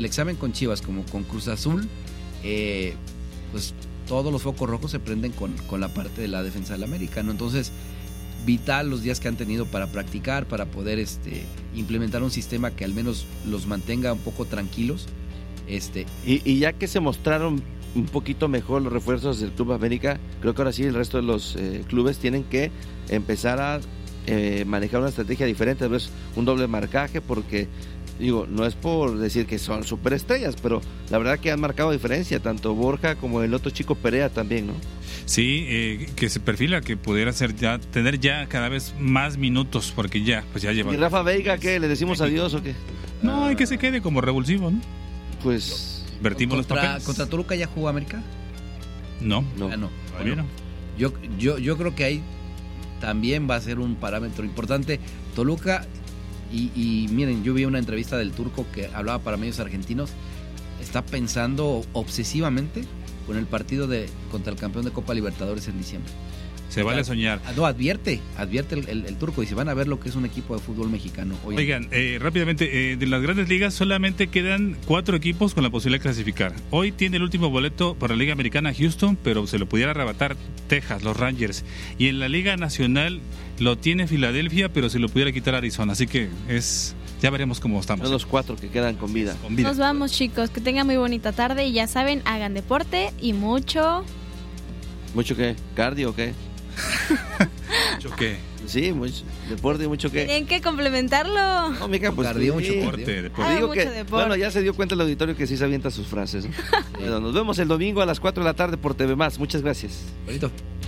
el examen con Chivas como con Cruz Azul, pues todos los focos rojos se prenden con la parte de la defensa del América, ¿no? Entonces, vital los días que han tenido para practicar, para poder implementar un sistema que al menos los mantenga un poco tranquilos. Y ya que se mostraron un poquito mejor los refuerzos del Club América, creo que ahora sí el resto de los clubes tienen que empezar a manejar una estrategia diferente, tal vez un doble marcaje, porque digo, no es por decir que son superestrellas, pero la verdad que han marcado diferencia, tanto Borja como el otro chico Perea también, ¿no? Sí, que se perfila que pudiera tener ya cada vez más minutos, porque ya lleva. ¿Y Rafa Veiga qué? ¿Le decimos adiós o qué? No, hay que se quede como revulsivo, ¿no? Pues vertimos los papeles. ¿Contra Toluca ya jugó América? No. No. Todavía no. Yo creo que ahí también va a ser un parámetro importante. Toluca, y miren, yo vi una entrevista del Turco que hablaba para medios argentinos, está pensando obsesivamente con el partido contra el campeón de Copa Libertadores en diciembre. Se vale soñar. No, advierte el Turco, y se van a ver lo que es un equipo de fútbol mexicano. Oigan, rápidamente, de las grandes ligas solamente quedan 4 equipos con la posibilidad de clasificar. Hoy tiene el último boleto para la Liga Americana Houston, pero se lo pudiera arrebatar Texas, los Rangers. Y en la Liga Nacional lo tiene Filadelfia, pero se lo pudiera quitar Arizona. Así que ya veremos cómo estamos. Son los 4 que quedan con vida. Nos vamos, chicos, que tengan muy bonita tarde y ya saben, hagan deporte y mucho... ¿Mucho qué? ¿Cardio o qué? ¿Mucho qué? Sí, mucho deporte y mucho qué. Tienen que complementarlo. No, mica, pues cardio, mucho deporte. Digo mucho que, deporte. bueno, ya se dio cuenta el auditorio que sí se avienta sus frases, ¿no? Bueno, nos vemos el domingo a las 4 de la tarde por TV+. Muchas gracias. Bonito.